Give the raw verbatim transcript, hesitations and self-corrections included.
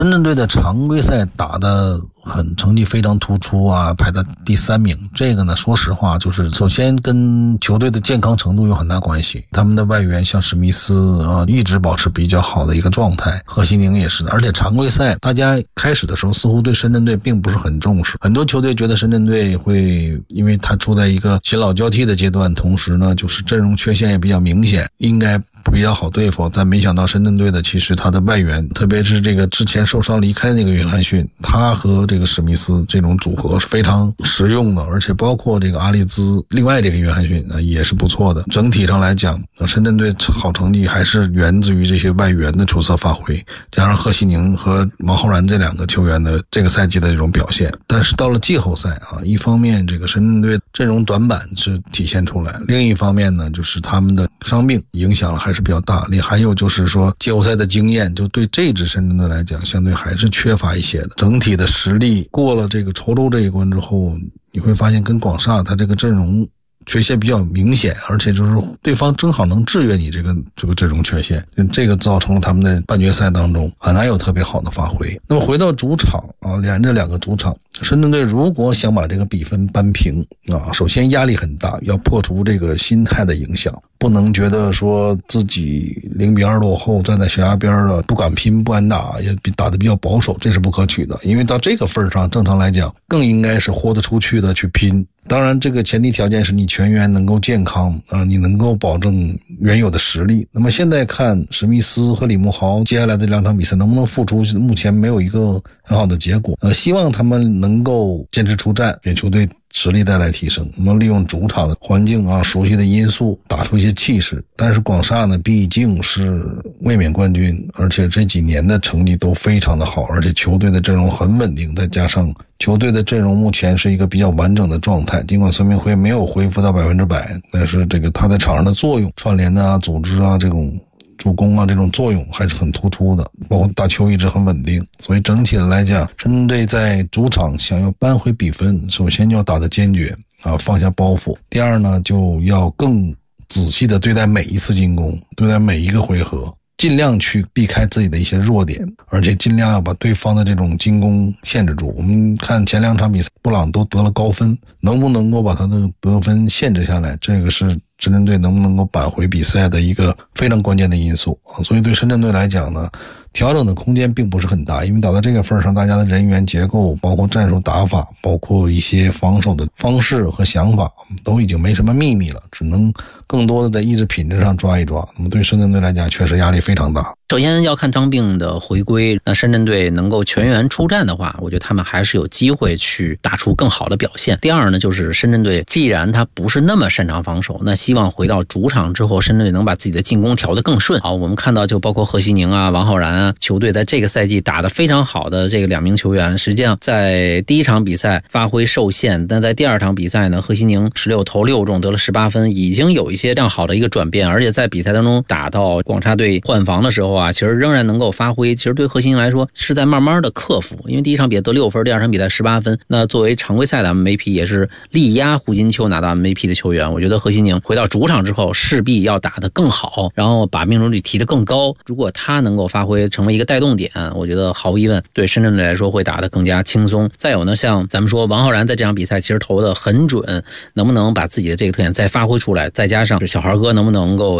深圳队的常规赛打的很成绩非常突出啊，排在第三名。这个呢，说实话，就是首先跟球队的健康程度有很大关系。他们的外援像史密斯啊，一直保持比较好的一个状态，贺西宁也是。而且常规赛大家开始的时候似乎对深圳队并不是很重视，很多球队觉得深圳队会因为他处在一个新老交替的阶段，同时呢就是阵容缺陷也比较明显，应该比较好对付。但没想到深圳队的其实他的外援，特别是这个之前受伤离开的那个约翰逊，他和这个史密斯这种组合是非常实用的，而且包括这个阿利兹，另外这个约翰逊呢也是不错的。整体上来讲，深圳队好成绩还是源自于这些外援的出色发挥，加上贺西宁和王浩然这两个球员的这个赛季的这种表现。但是到了季后赛啊，一方面这个深圳队阵容短板是体现出来，另一方面呢就是他们的伤病影响了还是比较大，还有就是说季后赛的经验就对这支深圳队来讲相对还是缺乏一些的。整体的实力过了这个稠州这一关之后，你会发现跟广厦他这个阵容缺陷比较明显，而且就是对方正好能制约你这个这个阵容缺陷，这个造成了他们在半决赛当中很难有特别好的发挥。那么回到主场啊，连着两个主场，深圳队如果想把这个比分扳平啊，首先压力很大，要破除这个心态的影响，不能觉得说自己零比二落后，站在悬崖边了，不敢拼不敢打，也打得比较保守，这是不可取的。因为到这个份上，正常来讲更应该是豁得出去的去拼。当然这个前提条件是你全员能够健康啊，你能够保证原有的实力。那么现在看史密斯和李慕豪接下来这两场比赛能不能复出，目前没有一个很好的结果。呃，希望他们能够坚持出战，给球队实力带来提升，我们利用主场的环境啊，熟悉的因素打出一些气势。但是广厦呢毕竟是卫冕冠军，而且这几年的成绩都非常的好，而且球队的阵容很稳定，再加上球队的阵容目前是一个比较完整的状态，尽管孙明辉没有恢复到百分之百，但是这个他在场上的作用，串联啊、组织啊、这种助攻啊，这种作用还是很突出的，包括大球一直很稳定。所以整体的来讲，深圳队在主场想要扳回比分，首先要打得坚决啊，放下包袱。第二呢，就要更仔细的对待每一次进攻，对待每一个回合，尽量去避开自己的一些弱点，而且尽量要把对方的这种进攻限制住。我们看前两场比赛，布朗都得了高分，能不能够把他的得分限制下来，这个是深圳队能不能够扳回比赛的一个非常关键的因素啊。所以对深圳队来讲呢，调整的空间并不是很大，因为打到这个份上，大家的人员结构，包括战术打法，包括一些防守的方式和想法，都已经没什么秘密了，只能更多的在意志品质上抓一抓。那么对深圳队来讲，确实压力非常大。 首先要看伤病的回归，那深圳队能够全员出战的话，我觉得他们还是有机会去打出更好的表现。第二呢，就是深圳队既然他不是那么擅长防守，那希望回到主场之后，深圳队能把自己的进攻调得更顺。好，我们看到就包括贺西宁啊、王浩然啊，球队在这个赛季打得非常好的这个两名球员，实际上在第一场比赛发挥受限，但在第二场比赛呢，贺西宁十六投六中得了十八分，已经有一些这样好的一个转变，而且在比赛当中打到广厦队换防的时候啊，其实仍然能够发挥。其实对贺西宁来说是在慢慢的克服，因为第一场比赛得六分，第二场比赛十八分，那作为常规赛的 M V P 也是力压胡金秋拿到 M V P 的球员，我觉得贺西宁回到主场之后势必要打得更好，然后把命中率提得更高。如果他能够发挥成为一个带动点，我觉得毫无疑问对深圳队来说会打得更加轻松。再有呢，像咱们说王浩然在这场比赛其实投得很准，能不能把自己的这个特点再发挥出来，再加上小孩哥能不能够